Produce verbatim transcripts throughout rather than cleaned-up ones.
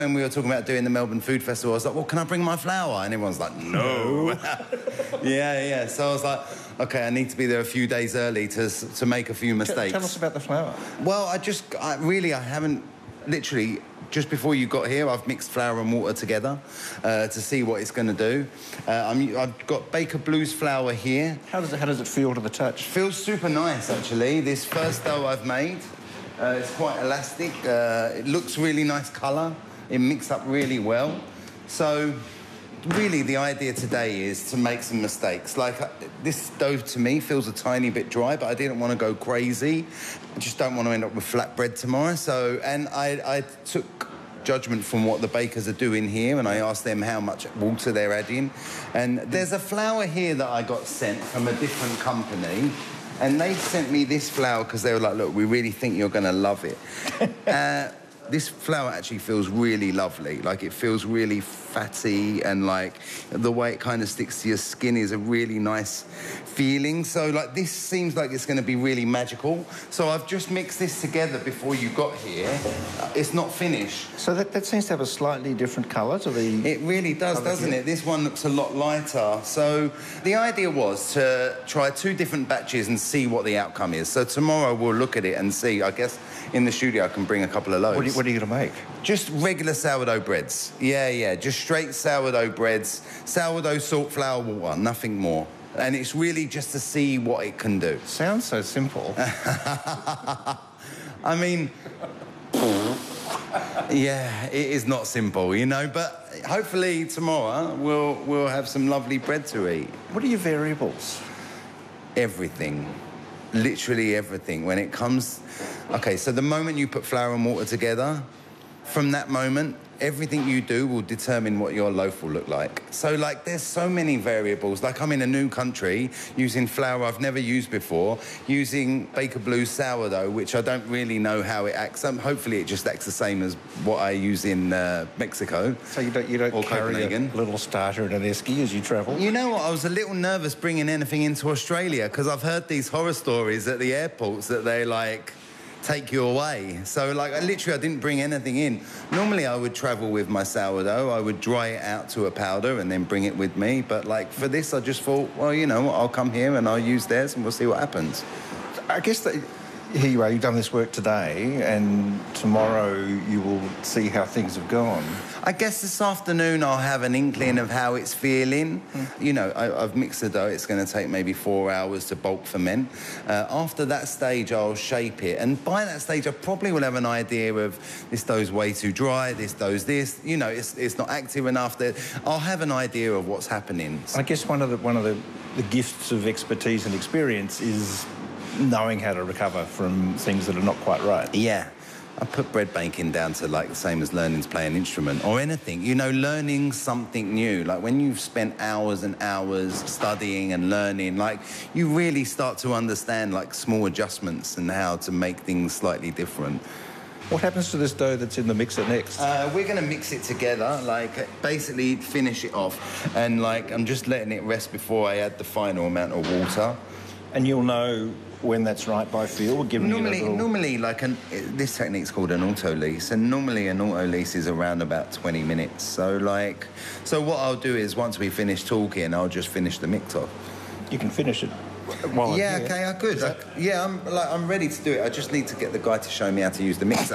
When we were talking about doing the Melbourne Food Festival, I was like, well, can I bring my flour? And everyone's like, no. yeah, yeah. So I was like, OK, I need to be there a few days early to to make a few mistakes. Tell us about the flour. Well, I just, I, really, I haven't, literally, just before you got here, I've mixed flour and water together uh, to see what it's going to do. Uh, I'm, I've got Baker Blues flour here. How does it, how does it feel to the touch? Feels super nice, actually. This first dough I've made, uh, it's quite elastic. Uh, it looks really nice colour. It mixed up really well. So, really, the idea today is to make some mistakes. Like, uh, this dough, to me, feels a tiny bit dry, but I didn't want to go crazy. I just don't want to end up with flat bread tomorrow. So, and I, I took judgment from what the bakers are doing here, and I asked them how much water they're adding. And there's a flour here that I got sent from a different company, and they sent me this flour because they were like, look, we really think you're going to love it. uh, This flour actually feels really lovely. Like, it feels really fatty, and, like, the way it kind of sticks to your skin is a really nice feeling. So, like, this seems like it's going to be really magical. So I've just mixed this together before you got here. It's not finished. So that, that seems to have a slightly different colour to the... It really does, doesn't it? This one looks a lot lighter. So the idea was to try two different batches and see what the outcome is. So tomorrow we'll look at it and see. I guess in the studio I can bring a couple of loaves. What are you, what are you going to make? Just regular sourdough breads. Yeah, yeah, just straight sourdough breads. Sourdough, salt, flour, water, nothing more. And it's really just to see what it can do. Sounds so simple. I mean, yeah, it is not simple, you know, but hopefully tomorrow we'll, we'll have some lovely bread to eat. What are your variables? Everything. Literally everything. When it comes... OK, so the moment you put flour and water together, from that moment, everything you do will determine what your loaf will look like. So, like, there's so many variables. Like, I'm in a new country using flour I've never used before, using Baker Blues sourdough, which I don't really know how it acts. Um, hopefully it just acts the same as what I use in uh, Mexico. So you don't, you don't or carry Copenhagen. a little starter and an esky as you travel? You know what? I was a little nervous bringing anything into Australia because I've heard these horror stories at the airports that they, like, take you away. So, like, I literally, I didn't bring anything in. Normally, I would travel with my sourdough. I would dry it out to a powder and then bring it with me. But, like, for this, I just thought, well, you know what, I'll come here and I'll use theirs and we'll see what happens. I guess that... Here you are, you've done this work today, and tomorrow you will see how things have gone. I guess this afternoon I'll have an inkling of how it's feeling. Mm. You know, I, I've mixed the dough. It's going to take maybe four hours to bulk ferment. Uh, after that stage, I'll shape it. And by that stage, I probably will have an idea of this dough's way too dry, this dough's this. You know, it's, it's not active enough. That I'll have an idea of what's happening. I guess one of the, one of the, the gifts of expertise and experience is knowing how to recover from things that are not quite right. Yeah. I put bread baking down to, like, the same as learning to play an instrument or anything. You know, learning something new. Like, when you've spent hours and hours studying and learning, like, you really start to understand, like, small adjustments and how to make things slightly different. What happens to this dough that's in the mixer next? Uh, we're going to mix it together, like, basically finish it off. And, like, I'm just letting it rest before I add the final amount of water. And you'll know when that's right by feel, given normally, you little... normally, like, an, this technique's called an auto-lease, and normally an auto-lease is around about twenty minutes. So, like, so what I'll do is, once we finish talking, I'll just finish the mix off. You can finish it while Yeah, I'm here. okay, I could. That... I, yeah, I'm, like, I'm ready to do it. I just need to get the guy to show me how to use the mixer.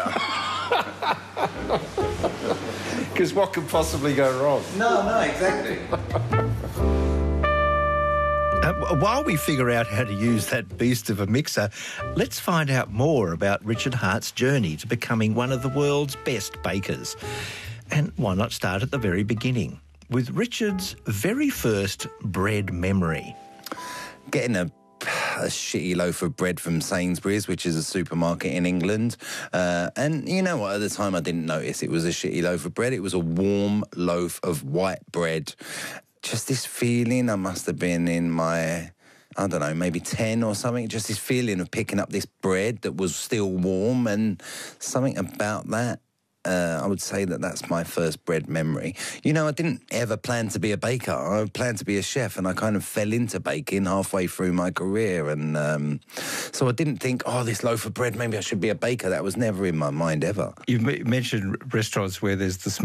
Because what could possibly go wrong? No, no, exactly. Uh, while we figure out how to use that beast of a mixer, let's find out more about Richard Hart's journey to becoming one of the world's best bakers. And why not start at the very beginning, with Richard's very first bread memory. Getting a a shitty loaf of bread from Sainsbury's, which is a supermarket in England. Uh, and you know what? At the time, I didn't notice it was a shitty loaf of bread. It was a warm loaf of white bread. Just this feeling, I must have been in my, I don't know, maybe ten or something. Just this feeling of picking up this bread that was still warm, and something about that uh, I would say that that's my first bread memory. You know, I didn't ever plan to be a baker. I planned to be a chef, and I kind of fell into baking halfway through my career. And um, so I didn't think, oh, this loaf of bread, maybe I should be a baker. That was never in my mind ever. You've mentioned restaurants where there's the